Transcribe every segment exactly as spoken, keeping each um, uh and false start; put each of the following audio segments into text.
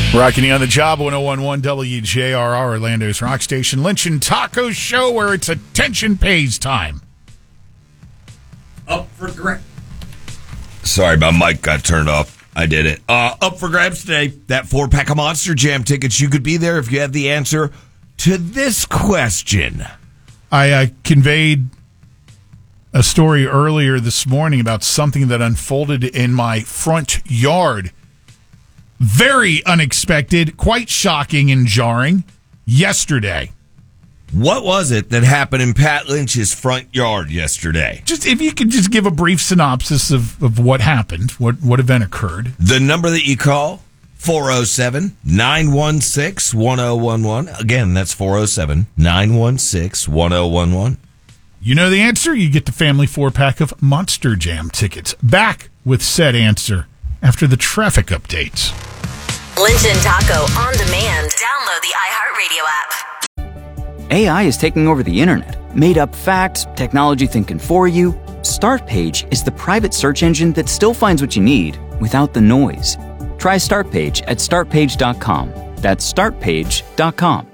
Rocking you on the job, one oh one point one W J R R, Orlando's rock station. Lynch and Taco Show, where it's attention pays time. Up for grabs. Sorry, my mic got turned off. I did it. Uh, up for grabs today. That four-pack of Monster Jam tickets. You could be there if you had the answer to this question. I uh, conveyed a story earlier this morning about something that unfolded in my front yard. Very unexpected, quite shocking and jarring yesterday. What was it that happened in Pat Lynch's front yard yesterday? Just if you could just give a brief synopsis of, of what happened, what, what event occurred. The number that you call, four oh seven, nine one six, one oh one one. Again, that's four oh seven, nine one six, one oh one one. You know the answer, you get the family four-pack of Monster Jam tickets. Back with said answer after the traffic updates. Lynch and Taco on demand. Download the iHeartRadio app. A I is taking over the internet. Made up facts, technology thinking for you. Startpage is the private search engine that still finds what you need without the noise. Try Startpage at start page dot com. That's start page dot com.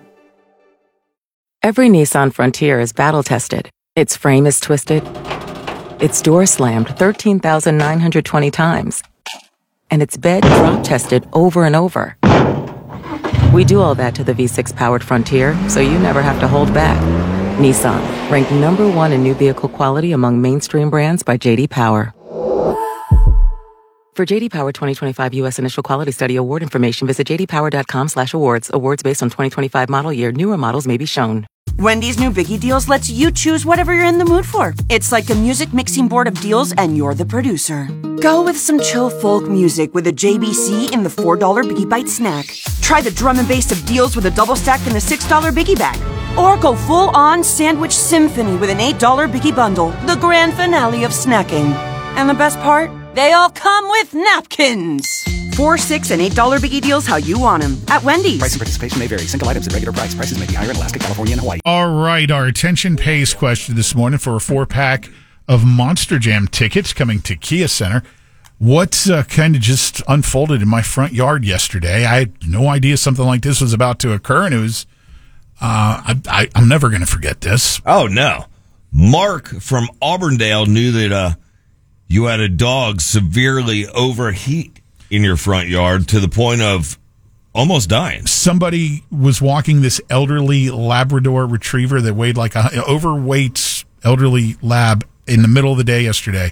Every Nissan Frontier is battle-tested. Its frame is twisted. Its door slammed thirteen thousand nine hundred twenty times. And its bed drop-tested over and over. We do all that to the V six powered Frontier, so you never have to hold back. Nissan, ranked number one in new vehicle quality among mainstream brands by J D Power. For J D Power twenty twenty-five U S Initial Quality Study award information, visit j d power dot com slash awards. Awards based on twenty twenty-five model year. Newer models may be shown. Wendy's new Biggie Deals lets you choose whatever you're in the mood for. It's like a music mixing board of deals, and you're the producer. Go with some chill folk music with a J B C in the four dollar Biggie Bite snack. Try the drum and bass of deals with a double stack in the six dollar Biggie Bag. Or go full-on sandwich symphony with an eight dollar Biggie Bundle, the grand finale of snacking. And the best part? They all come with napkins. Four, six, and eight dollar Biggie Deals how you want them at Wendy's. Price and participation may vary. Single items at regular price. Prices may be higher in Alaska, California, and Hawaii. All right, our attention pays question this morning for a four-pack of Monster Jam tickets coming to Kia Center. What uh, kind of just unfolded in my front yard yesterday? I had no idea something like this was about to occur, and it was, uh, I, I, I'm never going to forget this. Oh, no. Mark from Auburndale knew that uh, you had a dog severely overheat in your front yard to the point of almost dying. Somebody was walking this elderly Labrador retriever that weighed like a overweight elderly lab in the middle of the day yesterday.